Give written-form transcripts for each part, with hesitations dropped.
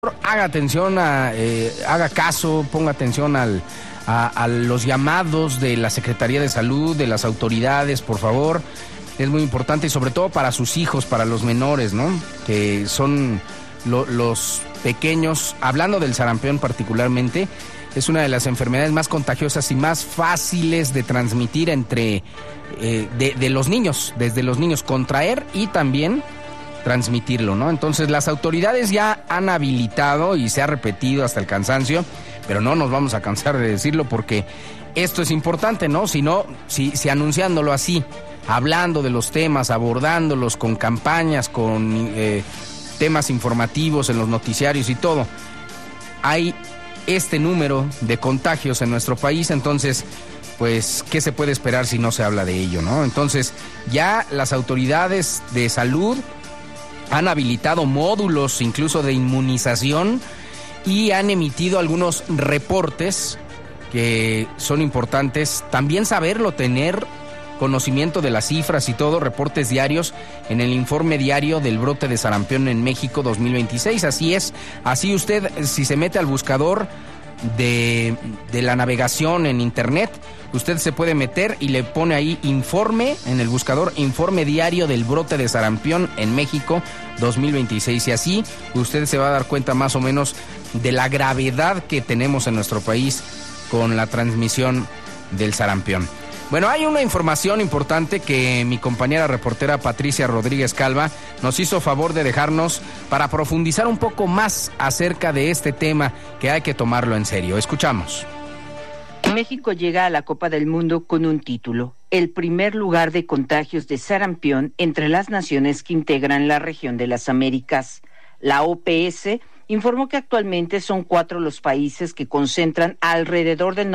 haga atención, haga caso, ponga atención a los llamados de la Secretaría de Salud, de las autoridades, por favor. Es muy importante y sobre todo para sus hijos, para los menores, ¿no? Que son los pequeños. Hablando del sarampión particularmente, es una de las enfermedades más contagiosas y más fáciles de transmitir entre de los niños, desde los niños, contraer y también transmitirlo, ¿no? Entonces las autoridades ya han habilitado y se ha repetido hasta el cansancio, pero no nos vamos a cansar de decirlo porque esto es importante, ¿no? Si anunciándolo así, hablando de los temas, abordándolos con campañas, con temas informativos en los noticiarios y todo, hay este número de contagios en nuestro país, entonces, pues, ¿qué se puede esperar si no se habla de ello, no? Entonces, ya las autoridades de salud han habilitado módulos incluso de inmunización y han emitido algunos reportes que son importantes. También saberlo, tener conocimiento de las cifras y todo, reportes diarios en el informe diario del brote de sarampión en México 2026. Así es, así usted, si se mete al buscador de la navegación en internet, usted se puede meter y le pone ahí informe en el buscador, informe diario del brote de sarampión en México 2026, y así usted se va a dar cuenta más o menos de la gravedad que tenemos en nuestro país con la transmisión del sarampión. Bueno, hay una información importante que mi compañera reportera Patricia Rodríguez Calva nos hizo favor de dejarnos para profundizar un poco más acerca de este tema que hay que tomarlo en serio. Escuchamos. México llega a la Copa del Mundo con un título, el primer lugar de contagios de sarampión entre las naciones que integran la región de las Américas. La OPS informó que actualmente son 4 los países que concentran alrededor del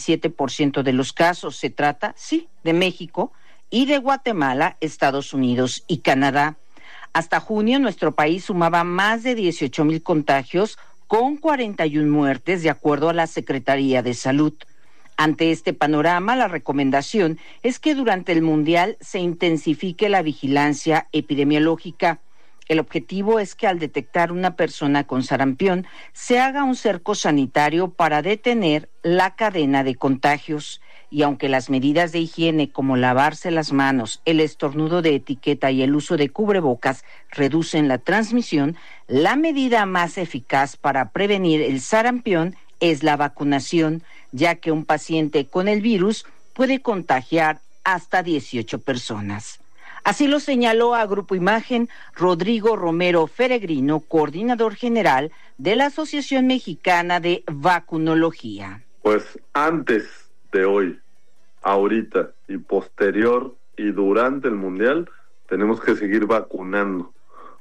97% de los casos. Se trata, sí, de México y de Guatemala, Estados Unidos y Canadá. Hasta junio, nuestro país sumaba más de 18,000 contagios con 41 muertes, de acuerdo a la Secretaría de Salud. Ante este panorama, la recomendación es que durante el Mundial se intensifique la vigilancia epidemiológica. El objetivo es que al detectar una persona con sarampión se haga un cerco sanitario para detener la cadena de contagios. Y aunque las medidas de higiene como lavarse las manos, el estornudo de etiqueta y el uso de cubrebocas reducen la transmisión, la medida más eficaz para prevenir el sarampión es la vacunación, ya que un paciente con el virus puede contagiar hasta 18 personas. Así lo señaló a Grupo Imagen Rodrigo Romero Feregrino, coordinador general de la Asociación Mexicana de Vacunología. Pues antes de hoy, ahorita y posterior y durante el Mundial, tenemos que seguir vacunando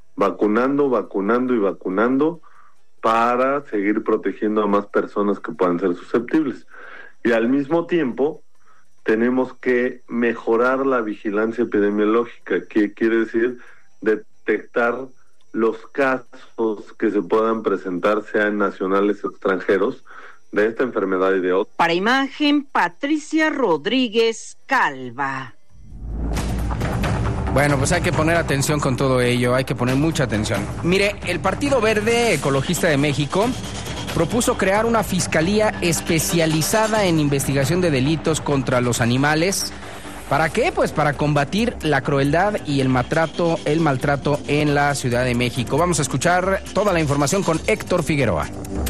para seguir protegiendo a más personas que puedan ser susceptibles. Y al mismo tiempo, tenemos que mejorar la vigilancia epidemiológica, que quiere decir detectar los casos que se puedan presentar, sean nacionales o extranjeros, de esta enfermedad y de otras. Para Imagen, Patricia Rodríguez Calva. Bueno, pues hay que poner atención con todo ello, hay que poner mucha atención. Mire, el Partido Verde Ecologista de México propuso crear una fiscalía especializada en investigación de delitos contra los animales. ¿Para qué? Pues para combatir la crueldad y el maltrato en la Ciudad de México. Vamos a escuchar toda la información con Héctor Figueroa.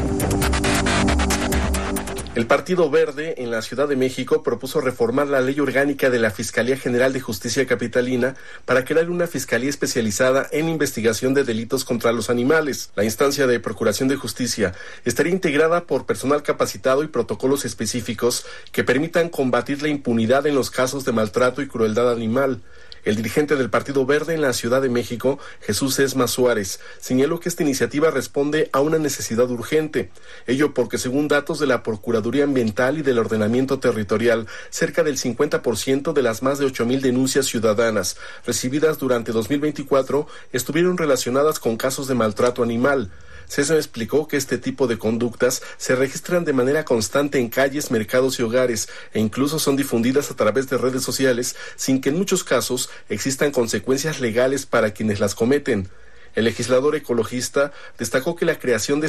El Partido Verde en la Ciudad de México propuso reformar la ley orgánica de la Fiscalía General de Justicia Capitalina para crear una fiscalía especializada en investigación de delitos contra los animales. La instancia de Procuración de Justicia estaría integrada por personal capacitado y protocolos específicos que permitan combatir la impunidad en los casos de maltrato y crueldad animal. El dirigente del Partido Verde en la Ciudad de México, Jesús Esma Suárez, señaló que esta iniciativa responde a una necesidad urgente. Ello porque, según datos de la Procuraduría Ambiental y del Ordenamiento Territorial, cerca del 50% de las más de 8,000 denuncias ciudadanas recibidas durante 2024 estuvieron relacionadas con casos de maltrato animal. César explicó que este tipo de conductas se registran de manera constante en calles, mercados y hogares e incluso son difundidas a través de redes sociales sin que en muchos casos existan consecuencias legales para quienes las cometen. El legislador ecologista destacó que la creación de